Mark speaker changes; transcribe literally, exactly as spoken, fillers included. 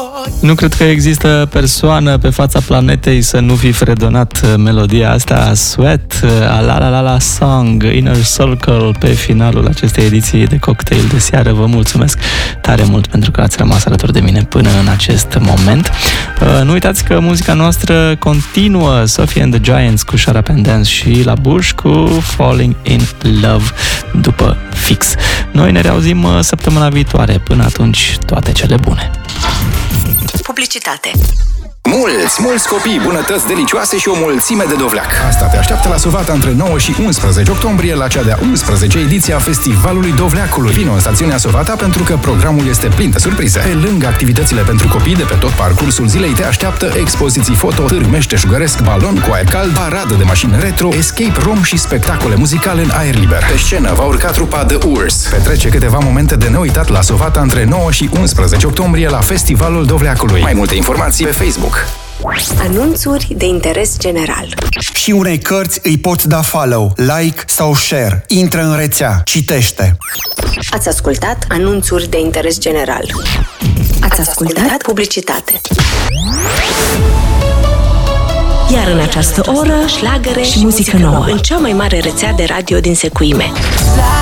Speaker 1: Nu cred că există persoană pe fața planetei să nu fi fredonat melodia asta, Sweat, a La La La La Song, Inner Circle, pe finalul acestei ediții de cocktail de seară. Vă mulțumesc tare mult pentru că ați rămas alături de mine până în acest moment. Nu uitați că muzica noastră continuă, Sophie and the Giants cu Shut Up and Dance și La Bush cu Falling in Love după fix. Noi ne reauzim săptămâna viitoare. Până atunci, toate cele bune.
Speaker 2: Publicitate.
Speaker 3: Mulți, mulți copii, bunătăți delicioase și o mulțime de dovleac. Asta te așteaptă la Sovata între nouă și unsprezece octombrie la cea de-a unsprezecea ediție a Festivalului Dovleacului. Vino în stațiunea Sovata pentru că programul este plin de surprize. Pe lângă activitățile pentru copii de pe tot parcursul zilei te așteaptă expoziții foto, târg meșteșugăresc, balon cu aer cald, paradă de mașini retro, escape room și spectacole muzicale în aer liber. Pe scenă va urca trupa The Urs. Petrece câteva momente de neuitat la Sovata între nouă și unsprezece octombrie la Festivalul Dovleacului. Mai multe informații pe Facebook.
Speaker 2: Anunțuri de interes general.
Speaker 4: Și unei cărți îi poți da follow, like sau share. Intră în rețea, citește.
Speaker 2: Ați ascultat anunțuri de interes general. Ați ascultat publicitate. Iar în această oră, șlagăre și muzică nouă în cea mai mare rețea de radio din Secuime.